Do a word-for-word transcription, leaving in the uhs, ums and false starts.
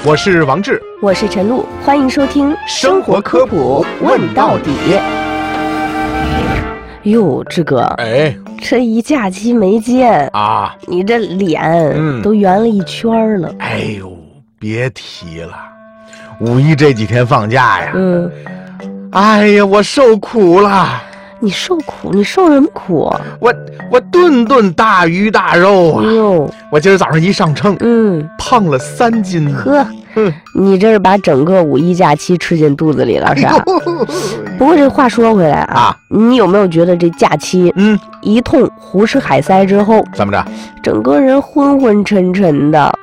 我是王志， 我是陈露，欢迎收听生活科普问到底。 哟，志哥， 哎， 这一假期没见啊， 你这脸嗯都圆了一圈了。 哎呦，别提了，五一这几天放假呀， 嗯， 哎呀，我受苦了。 你受苦？你受什么苦啊？ 我我顿顿大鱼大肉啊！ 哟， 我今儿早上一上秤， 嗯， 胖了三斤。 呵， 嗯， 你这是把整个五一假期吃进肚子里了是吧？ 哎呦不过这话说回来啊， 啊你有没有觉得这假期， 嗯， 一通胡吃海塞之后， 怎么着？ 整个人昏昏沉沉的，